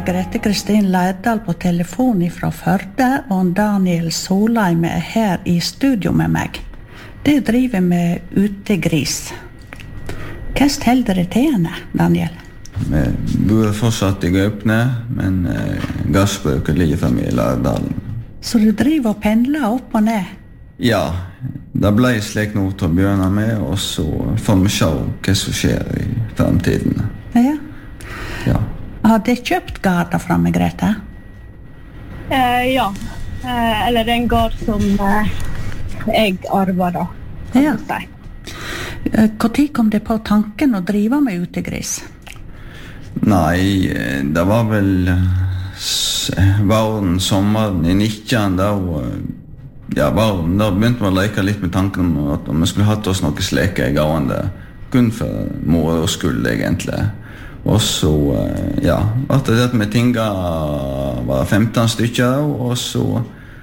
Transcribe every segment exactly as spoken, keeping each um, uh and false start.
Grete Kristin Leirdal på telefon fra Førde, og Daniel Solheim er her i studio med meg. Det driver med utegris. Hva steller det til henne, Daniel? Vi bor fortsatt i Gaupne, men eh, gassbruket ligger fremme i Leirdalen. Så du driver og pendler opp og ned? Ja, det ble slik noe til å begynne med, og så får vi se hva som skjer i fremtiden. Ja. Ja. Har de kjøpt garder fra meg, Grete? Eh, ja, eh, eller det er en gard som eh, jeg arver da, kan Ja. du si. Hvor tid kom det på tanken å drive med utegris? Nei, eh, det var vel s- våren, sommeren i nitten, da, eh, ja, våren, da begynte vi å leke litt med tanken om at om vi skulle hatt oss noe sleke i gående, kun for mor og skyld egentlig. Og så, eh, ja, etter det at vi tinga var femten stykker, og så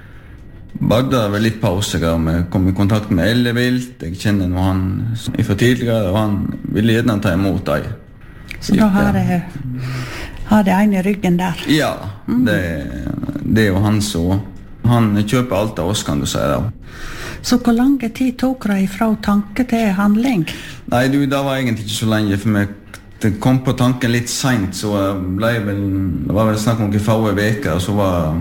bagde det vel litt pause, og vi kom i kontakt med Ellevilt. Jeg kjenner noe han fra tidligere, og han ville gjerne ta imot deg. Så da har det, har det en i ryggen der. Ja, det, det er jo han så. Han kjøper alt av oss, kan du si da. Så hvor lang tid tok det fra tanke til handling? Nei, du, det var egentlig ikke så lenge, for vi det kom på tanken litt sent, så ble vel, det var vel snakk om noen få veker, og så var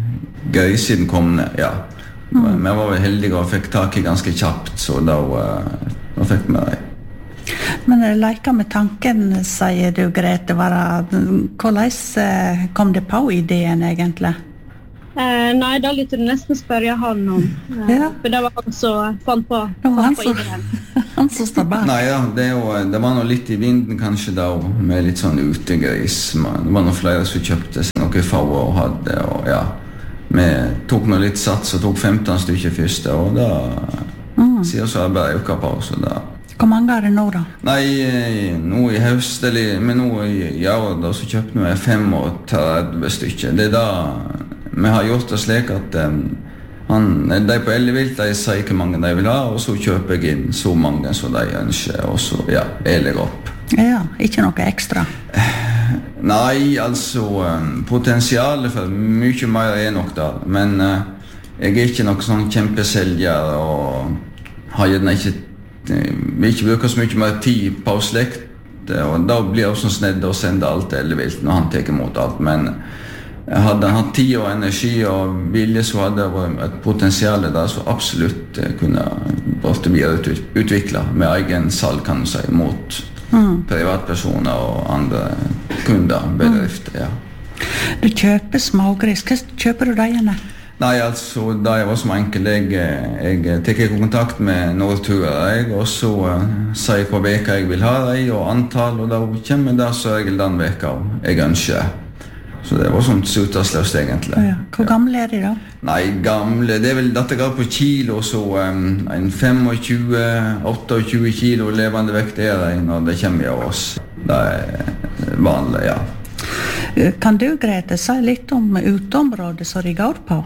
grisen kommet, ja. Mm. Vi var vel heldige og fikk tak i ganske kjapt, så da, da fikk vi det. Men jeg leker med tanken, sier du, Grete, var det, hvordan kom det på ideen egentlig? Eh, nei, da lytte du nesten spørre han om, eh, Ja. for det var han som fant på, Det var han fant på som, ideen. han som står bak. Nei, ja, det, er jo, det var noe litt i vinden kanskje da, med litt sånn utegris. Det var noen flere som kjøpte seg noe få og hadde, og ja. Vi tok noe litt sats og tok femten stykker først, og da mm. sier så jeg bare uka på, så da. Hvor mange er det nå da? Nei, nå i høst, eller, men nå i år da, så kjøpte vi femogtredve stykker. Det er da vi har gjort det slik at um, han, de på Ellevilt, de sier hvor mange de vil ha, og så kjøper jeg inn så mange som de ønsker, og så, ja, jeg legger opp. Ja, ikke noe ekstra. Nei, altså, um, potensialet for mye mer er nok der, men uh, jeg er ikke noen sånn kjempeselger, og har gjerne ikke, uh, vil ikke bruke så mye mer tid på slekt, og da blir jeg også snedd å sende alt til Ellevilt når han tar imot alt, men hadde han hatt tid og energi og vilje, så hadde det vært et potensial der som absolutt kunne vært videreutviklet med egen salg, kan du si, mot mm. privatpersoner og andre kunder, bedrifter, ja. Du kjøper smågris. Hva kjøper du deg igjen? Nei, altså, da jeg var som enkel, jeg, jeg tek kontakt med Nordturer, jeg, og så uh, sier jeg hva veka jeg vil ha deg, og antall, og da kommer det så regel den veka jeg ønsker. Så det var sånt suttasløst egentlig. Ja. Hvor gamle er de da? Nei, gamle, det er vel dette går på kilo, så um, en tjuefem, tjueåtte kilo levende vekt er det når det kommer av oss. Det er vanlig, ja. Kan du, Grete, si litt om uteområdet som de går på?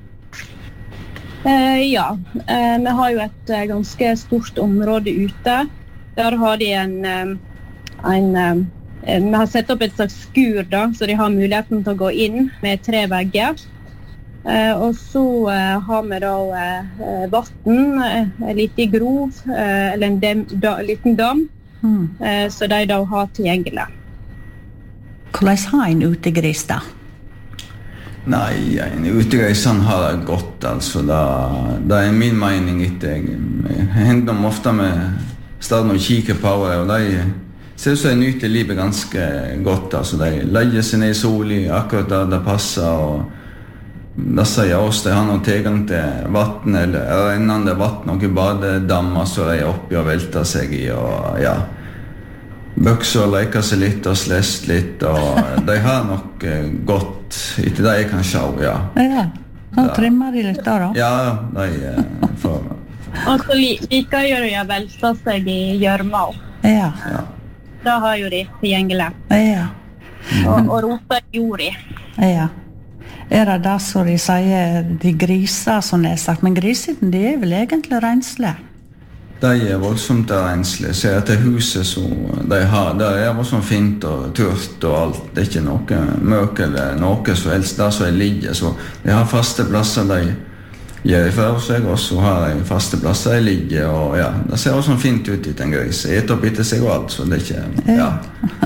Eh, ja, eh, vi har jo et eh, ganske stort område ute. Der har de en, eh, en eh, vi har sett opp et slags skur da, så de har muligheten til å gå inn med tre vegger. Eh, og så eh, har vi da eh, vatten, eh, en liten grov, eh, eller en dem, da, liten dam, mm. eh, så de da har tilgjengelig. Hvordan har en utegris da? Nei, en utegris han har det godt, altså. Det er min mening etter. Jeg hender dem ofte med stedet og kikker på det, og de ser ut som de nyter livet ganske godt, altså. De legger seg ned i solen akkurat der det passer, og da sier oss de har noen tilgang til vatten, eller rennende vatten, og badedammer så de er oppi og velter seg i, og ja, bøkser og leker seg litt og slest litt, og de har nok godt etter det jeg kan se, ja. Ja, da trimmer de litt da da. Ja, de får. Og så liker jo de å velte seg i gjørma. Ja. Ja. Da har jo de tilgjengelig. Ja. Og, og roper jord i. Ja. Er det da så de sier de griser, som det er sagt, men grisene de er vel egentlig renslige? De er voldsomt renslige. Ser at det huset som de har, det er voldsomt fint og tørt og alt. Det er ikke noe møk eller noe som helst der som er ligger. Så de har faste plasser de gjør for seg, og så har de faste plasser de ligger. Og ja, det ser også fint ut i den gris. Et opp etter seg og alt, så det er ikke... Ja.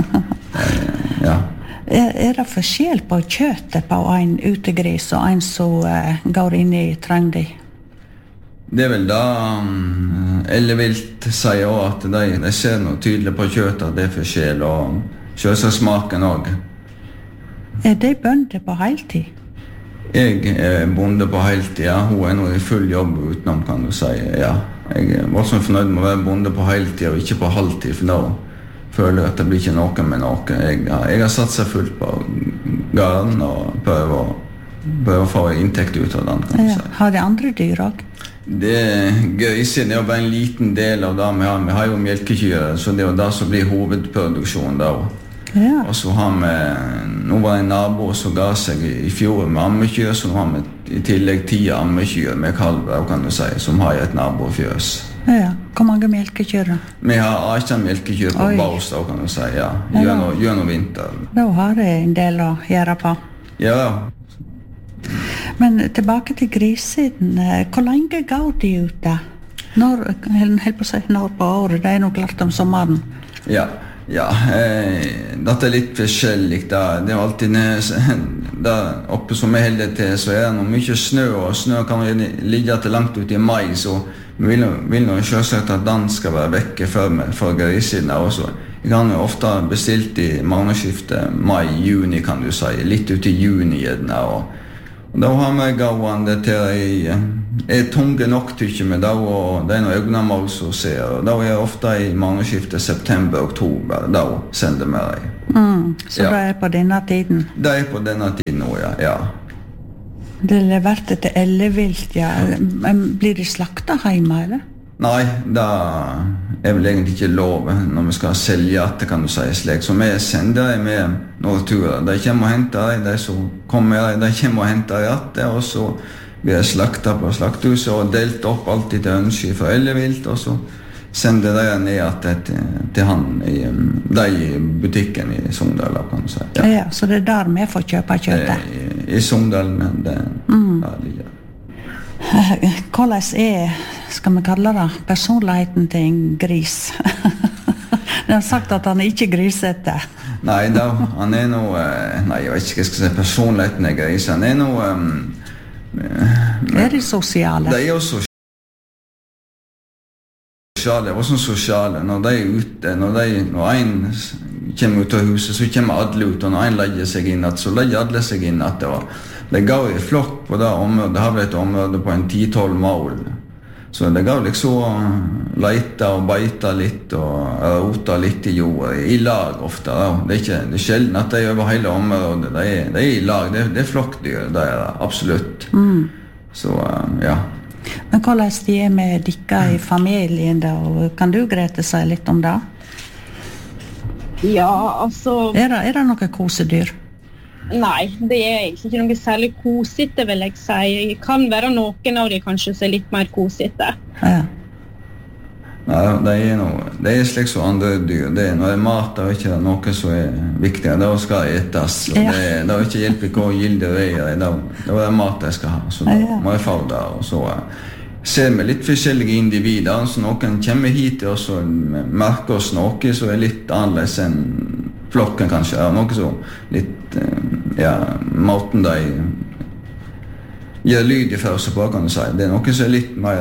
ja. Er, er det forskjell på kjøttet på en utegris og en som uh, går inn i trøndi? Det er vel da um, Ellevilt sier også at de, de ser noe tydelig på kjøttet at det er forskjell, og selvsagt smaken også. Er det bønder på heltid? Jeg er bonde på heltid, ja. Hun er nå i full jobb utenom, kan du si, ja. Jeg er voldsomt fornøyd med å være bonde på heltid og ikke på halvtid, for da føler jeg at det blir ikke noe med noe. Jeg, jeg har satt seg fullt på gården og prøver å, prøver å få inntekt ut av den, kan du si. Ja. Har de andre dyr også? Det grisen er jo bare en liten del av det vi har. Vi har jo melkekyr, så det er jo det som blir hovedproduksjonen da. Ja. Og så har vi, nå var det en nabo som ga seg i fjor med ammekyr, så nå har vi i tillegg ti ammekyr med kalver, kan du si, som har et nabofjøs. Ja, hvor mange melkekyr da? Vi har ikke melkekyr på baus da, kan du si, ja. Gjennom, gjennom vinter. Da har det en del å gjøre på. Ja, men tilbake til grissiden. Hvor lenge går de ute? Når, helt på å si, når på året? Det er nok klart om sommeren. Ja, ja. Eh, dette er litt forskjellig. Da. Det er alltid der oppe som vi holder til, så er det noe mye snø, og snø kan ligge til langt ut i mai, så vi vil, vil nå selvsagt at den skal være vekke før vi får grissiden også. Vi kan jo ofte bestilt i månedsskiftet mai-juni, kan du si, litt ut i juni gjerne, og Og da har vi gående til jeg er tunge nok tykker med da, og det er noe øgnemål som ser. Og da er jeg ofte i månedsskiftet september-oktober, da sender vi deg. Mm, så ja. Det er på denne tiden? Det er på denne tiden nå, ja. ja. Det er levert til ellevilt, ja. Blir de slaktet hjemme, eller? Nei, det er vel egentlig ikke lov når vi skal selge at det kan du si slik. Så vi sender dem med noen turer. De kommer og henter dem, de som kommer, de kommer og henter dem, og så blir de slaktet på slakthuset og delt opp alltid til ønske for ellevilt, og så sender de ned til, til han i, de i butikken i Sogndal, kan du si. Ja. Ja, så det er der vi får kjøpe kjøttet? I, i Sogndal, men det mm. der ligger. Hvordan er, skal vi kalle det, personligheten til en gris? De har sagt at han er ikke grisete. Nei, da, han er noe, nei, jeg vet ikke hva jeg skal si, personligheten er gris. Han er noe... Um, er de sosiale? De er jo sosiale. Sosiale, hva som sosiale? Når de er ute, når, de, når en kommer ut av huset, så kommer alle ut, og når en legger seg inn, så legger alle seg inn at det var... Det gav i flokk på det området, det har vært et område på en ti tolv mål. Så det gav liksom leite og beite litt og rota litt i jorda, i lag ofte. Da. Det er ikke det er sjelden at de er over hele området, det er, det er i lag, det er, det er flokkdyr, det er det, absolutt. Mm. Så, ja. Men hvordan de er med dere i familien da, og kan du Grete si litt om det? Ja, altså... Er det, er det noen kosedyr? Nei, det er egentlig ikke noe særlig kosete, vil jeg si. Det kan være noen av de kanskje som er litt mer kosete. Ja. Nei, det er noe, det er slik som andre dyr. Det er, når det er mat, det er ikke noe som er viktig. Det skal etes. Ja. Det, det er ikke hjelp i hvor gilde det er. Det, det er mat jeg skal ha, så da ja. Må jeg få det. Og så ser vi litt forskjellige individer. Så noen kommer hit og så merker oss noe som er litt annerledes enn flokken kanskje. Ja, noe så litt ja, måten de gjør lyd i første på, kan du si. Det er noe som er litt mer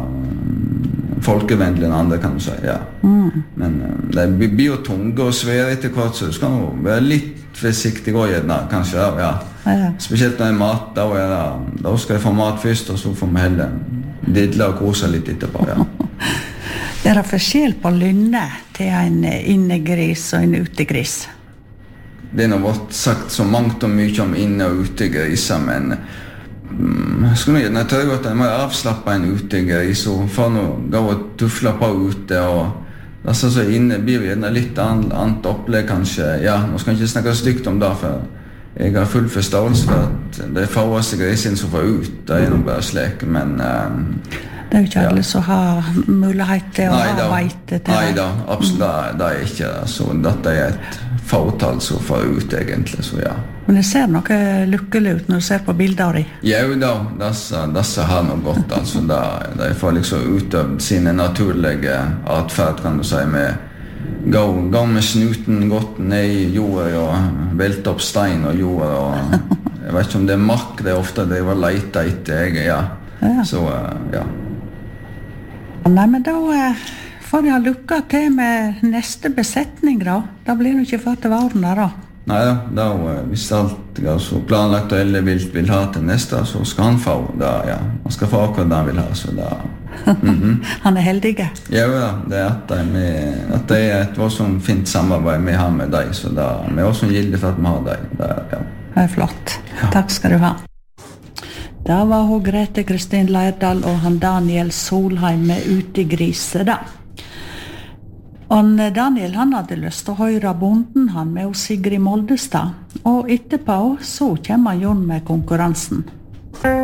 uh, folkevennlig enn andre, kan du si, ja. Mm. Men uh, det blir jo tunge og svære etter hvert, så du skal jo være litt forsiktig og gjerne, kanskje, ja. Ja. Spesielt når det er mat, da, det, da skal jeg få mat først, og så får vi heller didle og kose litt etterpå, ja. Er det forskjell på lynne til en innegris og en utegris? Det er nå sagt så mangt og mye om inne- og utegriser, men um, skulle jeg tørre at jeg må avslappe en utegris og få noe gå og tufle på ute, og altså, så inne blir det litt annet opplegg kanskje. Ja, nå skal jeg ikke snakke stygt om det, for jeg har full forståelse for at det er farveste grisen som får ut, det er noe bare slik, men... Um, Det er jo ikke Ja. alle som har mulighet til å Nei ha da, veite til nei det. da, absolutt, det, det er ikke det. Så dette er et fåtall som får ut egentlig, så ja. Men det ser noe lykkelig ut når du ser på bilder i. Jo da, disse, disse har noe godt, altså. De, de får liksom utøvd sine naturlige atferd, kan du si, med gå, gå med snuten godt ned i jorda og velte opp stein og jorda. Og, jeg vet ikke om det er mark, det er ofte det var leita etter, jeg, ja. Ja. Så, ja. Nei, men da eh, får jeg ha lykke til med neste besetning, da. Da blir det ikke før til våren der, da. Nei da, da hvis alt er så planlagt og alle vilt vil ha til neste, så skal han få da, ja. Han skal få akkurat det han vil ha, så da... Mm-hmm. Han er heldig. Ja, ja, det er at det er, med, at det er et sånn fint samarbeid med han med deg, så da vi er også gildig for at vi har deg. Det er, ja. Det er flott. Ja. Takk skal du ha. Da var hun Grete Kristin Leirdal og han Daniel Solheim med Utegrise da. Og Daniel han hadde lyst til å høre bonden han med Sigrid Moldestad, og etterpå så kommer Jon med konkurransen.